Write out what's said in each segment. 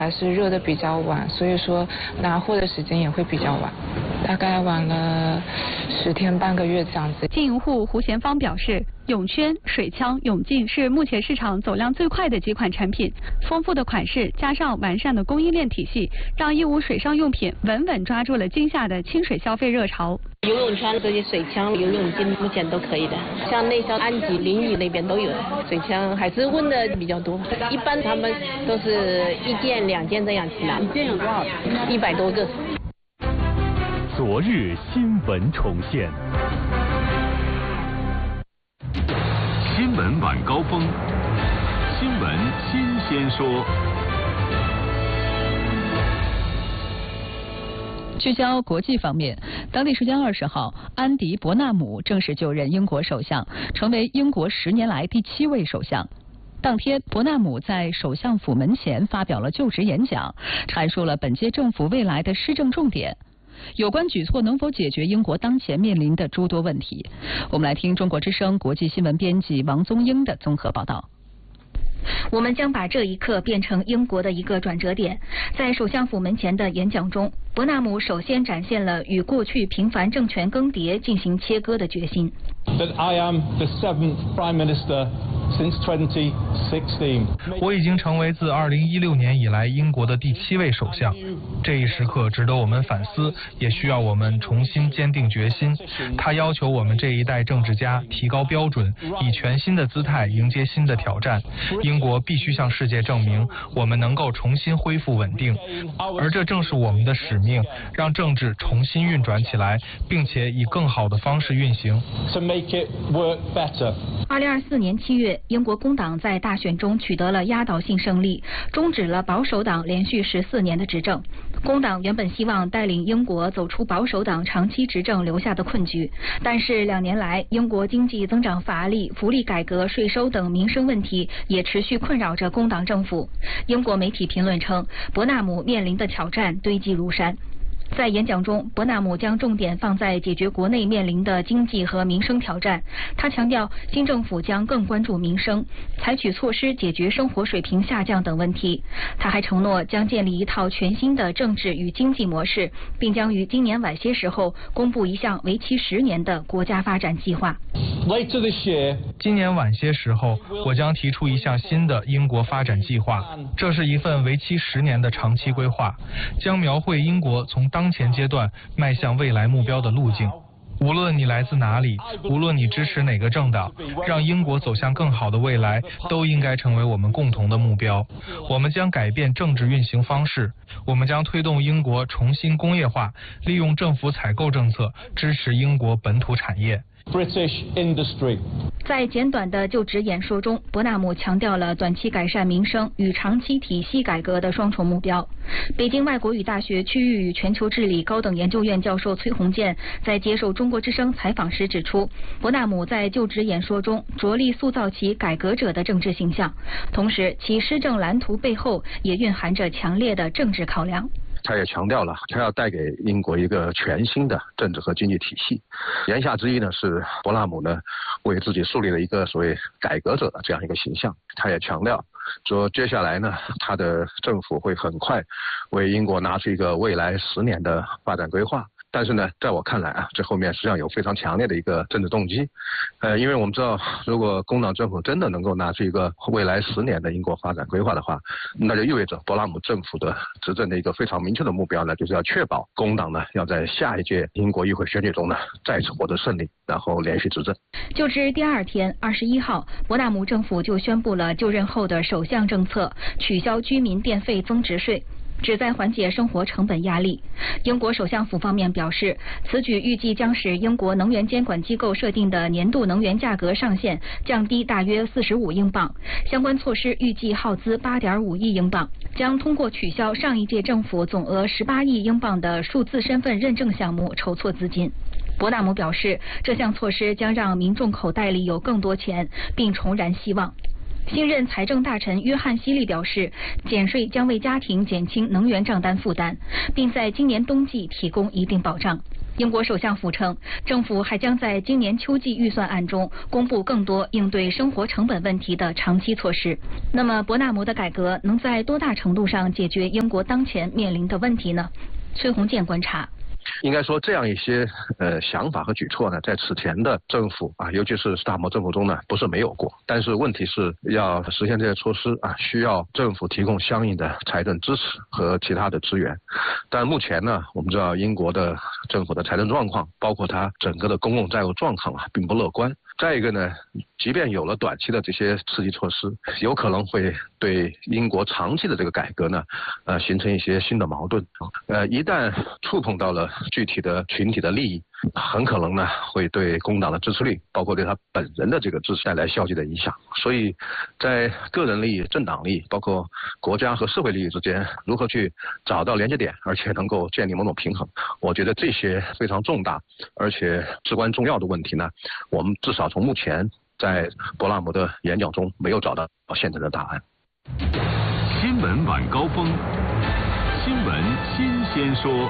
还是热的比较晚，所以说拿货的时间也会比较晚，大概晚了10天半个月这样子。 经营户胡贤芳表示，泳圈、水枪、泳镜是目前市场走量最快的几款产品，丰富的款式加上完善的供应链体系，让义乌水上用品稳稳抓住了今夏的清水消费热潮。 游泳圈这些水枪、游泳镜目前都可以的，像内销、安吉、临沂那边都有的。水枪还是问的比较多，一般他们都是1件2件这样起拿。1件有多少？100多个。 昨日新闻重现。新闻晚高峰，新闻新鲜说。 聚焦国际方面，当地时间20号，安迪·伯纳姆正式就任英国首相，成为英国10年来第7位首相。当天，伯纳姆在首相府门前发表了就职演讲，阐述了本届政府未来的施政重点。有关举措能否解决英国当前面临的诸多问题？我们来听中国之声国际新闻编辑王宗英的综合报道。 我们将把这一刻变成英国的一个转折点。在首相府门前的演讲中，伯纳姆首先展现了与过去频繁政权更迭进行切割的决心。 That I am the 7th Prime Minister since 2016. 我已经成为自2016年以来英国的第7位首相。这一时刻值得我们反思，也需要我们重新坚定决心。它要求我们这一代政治家提高标准，以全新的姿态迎接新的挑战。英国必须向世界证明，我们能够重新恢复稳定，而这正是我们的使命，让政治重新运转起来，并且以更好的方式运行。 2024年7月，英国工党在大选中取得了压倒性胜利，终止了保守党连续14年的执政。工党原本希望带领英国走出保守党长期执政留下的困局，但是2年来，英国经济增长乏力、福利改革、税收等民生问题也持续困扰着工党政府。英国媒体评论称，伯纳姆面临的挑战堆积如山。在演讲中，伯纳姆将重点放在解决国内面临的经济和民生挑战。他强调，新政府将更关注民生，采取措施解决生活水平下降等问题。他还承诺将建立一套全新的政治与经济模式，并将于今年晚些时候公布一项为期10年的国家发展计划。 今年晚些时候，我将提出一项新的英国发展计划。这是一份为期10年的长期规划，将描绘英国从当前阶段迈向未来目标的路径。无论你来自哪里，无论你支持哪个政党，让英国走向更好的未来，都应该成为我们共同的目标。我们将改变政治运行方式，我们将推动英国重新工业化，利用政府采购政策支持英国本土产业。 British industry. 在简短的就职演说中，伯纳姆强调了短期改善民生与长期体系改革的双重目标。北京外国语大学区域与全球治理高等研究院教授崔洪建在接受中国之声采访时指出，伯纳姆在就职演说中着力塑造其改革者的政治形象，同时其施政蓝图背后也蕴含着强烈的政治考量。 他也强调了，他要带给英国一个全新的政治和经济体系。言下之意呢，是伯纳姆呢为自己树立了一个所谓改革者的这样一个形象。他也强调说，接下来呢，他的政府会很快为英国拿出一个未来10年的发展规划。但是呢，在我看来啊，这后面实际上有非常强烈的一个政治动机。因为我们知道，如果工党政府真的能够拿出一个未来10年的英国发展规划的话，那就意味着伯纳姆政府的执政的一个非常明确的目标呢，就是要确保工党呢要在下一届英国议会选举中呢再次获得胜利，然后连续执政。 就职第2天，21号，伯纳姆政府就宣布了就任后的首项政策，取消居民电费增值税，旨在缓解生活成本压力。英国首相府方面表示，此举预计将使英国能源监管机构设定的年度能源价格上限降低大约45英镑。相关措施预计耗资8.5亿英镑，将通过取消上一届政府总额18亿英镑的数字身份认证项目筹措资金。伯纳姆表示，这项措施将让民众口袋里有更多钱，并重燃希望。新任财政大臣约翰希利表示，减税将为家庭减轻能源账单负担，并在今年冬季提供一定保障。 英国首相府称，政府还将在今年秋季预算案中公布更多应对生活成本问题的长期措施。那么，伯纳姆的改革能在多大程度上解决英国当前面临的问题呢？崔洪建观察。 应该说，这样一些想法和举措呢，在此前的政府啊，尤其是斯塔默政府中呢，不是没有过。但是问题是要实现这些措施啊，需要政府提供相应的财政支持和其他的资源。但目前呢，我们知道英国的政府的财政状况，包括它整个的公共债务状况啊，并不乐观。再一个呢，即便有了短期的这些刺激措施，有可能会对英国长期的这个改革呢，形成一些新的矛盾。一旦触碰到了具体的群体的利益，很可能呢会对工党的支持率，包括对他本人的这个支持带来消极的影响。所以，在个人利益、政党利益，包括国家和社会利益之间，如何去找到连接点，而且能够建立某种平衡，我觉得这些非常重大而且至关重要的问题呢，我们至少从目前在伯纳姆的演讲中没有找到现成的答案。 新闻晚高峰，新闻新鲜说。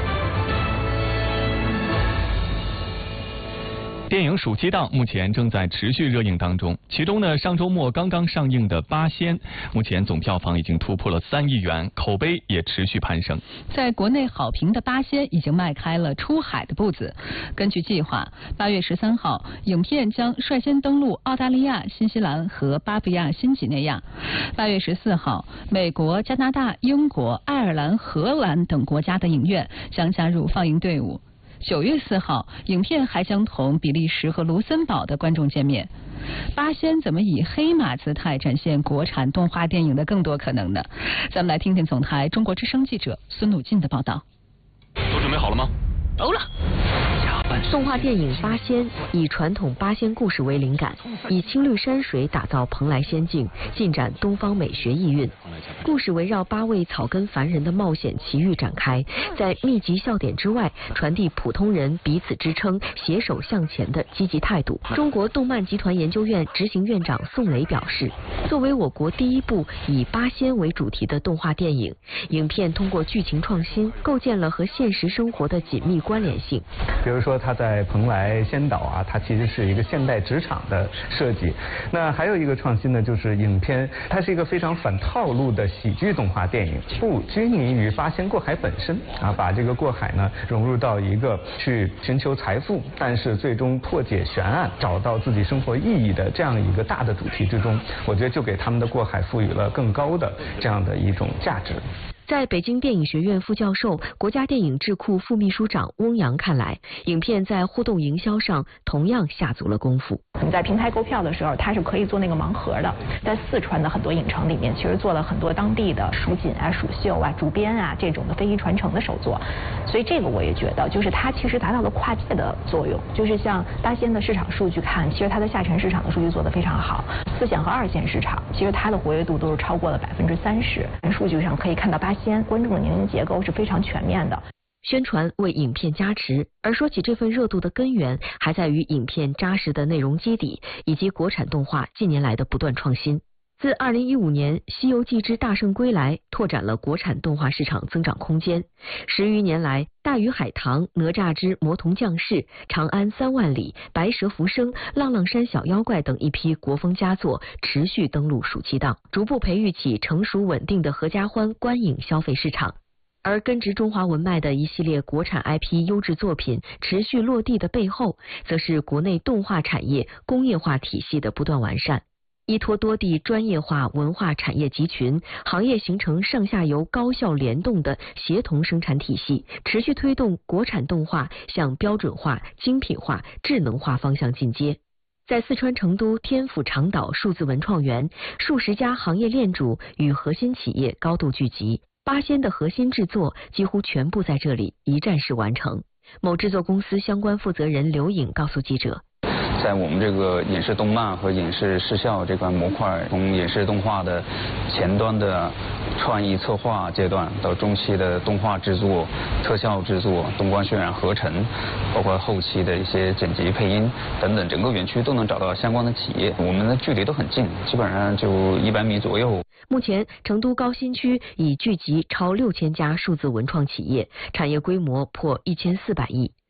电影暑期档目前正在持续热映当中，其中呢，上周末刚刚上映的《八仙》，目前总票房已经突破了3亿元，口碑也持续攀升。 在国内好评的《八仙》已经迈开了出海的步子。根据计划，8月13号，影片将率先登陆澳大利亚、新西兰和巴布亚新几内亚。8月14号，美国、加拿大、英国、爱尔兰、荷兰等国家的影院将加入放映队伍。9月4号，影片还将同比利时和卢森堡的观众见面。八仙怎么以黑马姿态展现国产动画电影的更多可能呢？咱们来听听总台中国之声记者孙鲁进的报道。 都准备好了吗？ 都了。动画电影《八仙》以传统八仙故事为灵感，以青绿山水打造蓬莱仙境，尽展东方美学意蕴。故事围绕8位草根凡人的冒险奇遇展开，在密集笑点之外，传递普通人彼此支撑、携手向前的积极态度。中国动漫集团研究院执行院长宋磊表示，作为我国第一部以八仙为主题的动画电影，影片通过剧情创新，构建了和现实生活的紧密关联性。 比如说它在蓬莱仙岛啊，它其实是一个现代职场的设计。那还有一个创新呢，就是影片它是一个非常反套路的喜剧动画电影，不拘泥于八仙过海本身啊，把这个过海呢融入到一个去寻求财富，但是最终破解悬案、找到自己生活意义的这样一个大的主题之中，我觉得就给他们的过海赋予了更高的这样的一种价值。 在北京电影学院副教授、国家电影智库副秘书长翁阳看来，影片在互动营销上同样下足了功夫。 我们在平台购票的时候，它是可以做那个盲盒的。在四川的很多影城里面，其实做了很多当地的蜀锦啊、蜀绣啊、竹编啊这种的非遗传承的手作。所以这个我也觉得，就是它其实达到了跨界的作用。就是像八仙的市场数据看，其实它的下沉市场的数据做得非常好。4线和2线市场，其实它的活跃度都是超过了30%。数据上可以看到八仙观众的年龄结构是非常全面的。 宣传为影片加持，而说起这份热度的根源，还在于影片扎实的内容基底，以及国产动画近年来的不断创新。自2015年《西游记之大圣归来》拓展了国产动画市场增长空间，10余年来，《大鱼海棠》、《哪吒之魔童降世》、《长安3万里》、《白蛇浮生》、《浪浪山小妖怪》等一批国风佳作持续登陆暑期档，逐步培育起成熟稳定的合家欢观影消费市场。而根植中华文脉的一系列国产 IP 优质作品持续落地的背后，则是国内动画产业工业化体系的不断完善。依托多地专业化文化产业集群，行业形成上下游高效联动的协同生产体系，持续推动国产动画向标准化、精品化、智能化方向进阶。在四川成都天府长岛数字文创园，数十家行业链主与核心企业高度聚集，八仙的核心制作几乎全部在这里一站式完成。某制作公司相关负责人刘颖告诉记者， 在我们这个影视动漫和影视视效这块模块，从影视动画的前端的创意策划阶段，到中期的动画制作、特效制作、灯光渲染合成，包括后期的一些剪辑配音等等，整个园区都能找到相关的企业，我们的距离都很近，基本上就100米左右。 目前成都高新区已聚集超6000家数字文创企业，产业规模破1400亿。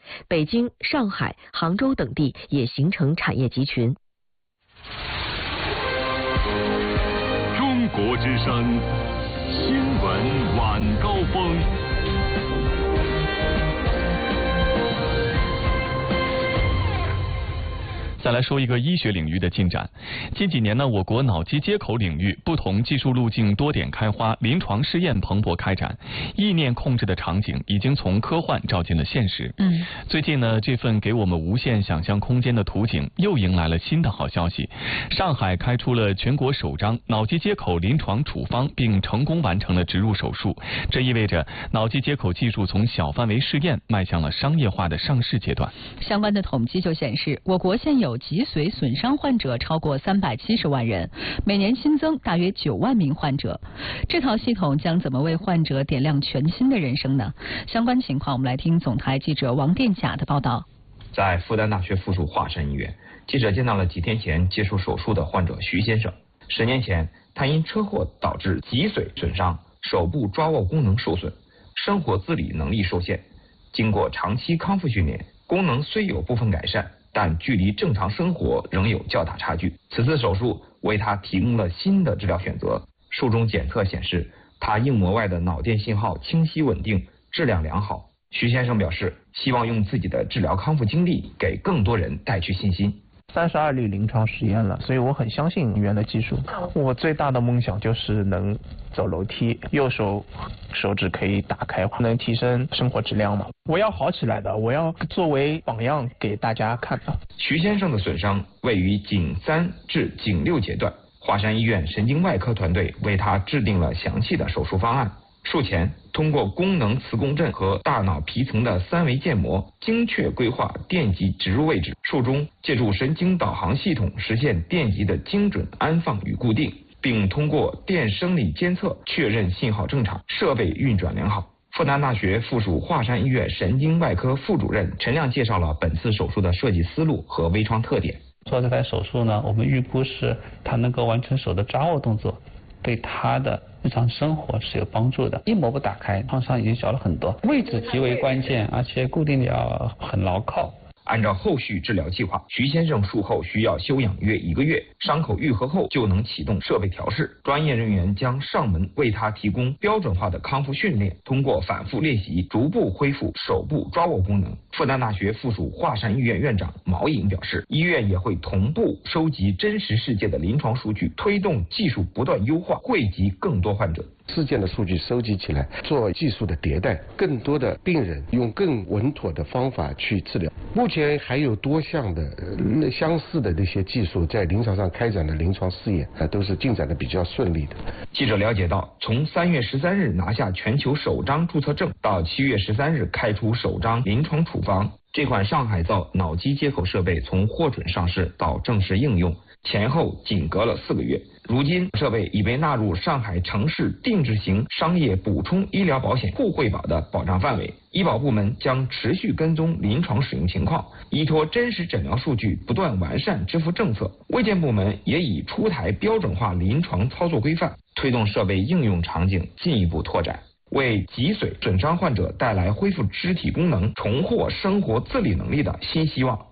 北京、上海、杭州等地也形成产业集群。 中国之声新闻晚高峰。 再来说一个医学领域的进展。近几年呢，我国脑机接口领域不同技术路径多点开花，临床试验蓬勃开展，意念控制的场景已经从科幻照进了现实。最近呢，这份给我们无限想象空间的图景又迎来了新的好消息。上海开出了全国首张脑机接口临床处方，并成功完成了植入手术。这意味着脑机接口技术从小范围试验迈向了商业化的上市阶段。 相关的统计就显示，我国现有脊髓损伤患者超过370万人，每年新增大约9万名患者。这套系统将怎么为患者点亮全新的人生呢？相关情况我们来听总台记者王殿甲的报道。 在复旦大学附属华山医院，记者见到了几天前接受手术的患者徐先生。10年前，他因车祸导致脊髓损伤，手部抓握功能受损，生活自理能力受限。经过长期康复训练，功能虽有部分改善，但距离正常生活仍有较大差距。此次手术为他提供了新的治疗选择。术中检测显示，他硬膜外的脑电信号清晰稳定，质量良好。徐先生表示，希望用自己的治疗康复经历给更多人带去信心。 32例临床实验了，所以我很相信医院的技术。我最大的梦想就是能走楼梯，右手手指可以打开，能提升生活质量嘛。我要好起来的，我要作为榜样给大家看的。 徐先生的损伤位于颈3至颈6阶段，华山医院神经外科团队为他制定了详细的手术方案。术前，通过功能磁共振和大脑皮层的3维建模，精确规划电极植入位置。术中借助神经导航系统实现电极的精准安放与固定，并通过电生理监测确认信号正常，设备运转良好。复旦大学附属华山医院神经外科副主任陈亮介绍了本次手术的设计思路和微创特点。 做这台手术呢，我们预估是它能够完成手的抓握动作，对他的日常生活是有帮助的。硬膜部打开，创伤已经小了很多，位置极为关键，而且固定的要很牢靠。 按照后续治疗计划，徐先生术后需要休养约1个月，伤口愈合后就能启动设备调试。专业人员将上门为他提供标准化的康复训练，通过反复练习，逐步恢复手部抓握功能。复旦大学附属华山医院院长毛颖表示，医院也会同步收集真实世界的临床数据，推动技术不断优化，惠及更多患者。 事件的数据收集起来，做技术的迭代，更多的病人用更稳妥的方法去治疗。目前还有多项的相似的这些技术在临床上开展的临床试验，都是进展的比较顺利的。 记者了解到，从3月13日拿下全球首张注册证，到7月13日开出首张临床处方，这款上海造脑机接口设备从获准上市到正式应用，前后仅隔了4个月。如今，设备已被纳入上海城市定制型商业补充医疗保险互惠保的保障范围。医保部门将持续跟踪临床使用情况，依托真实诊疗数据不断完善支付政策。卫健部门也已出台标准化临床操作规范，推动设备应用场景进一步拓展，为脊髓损伤患者带来恢复肢体功能、重获生活自理能力的新希望。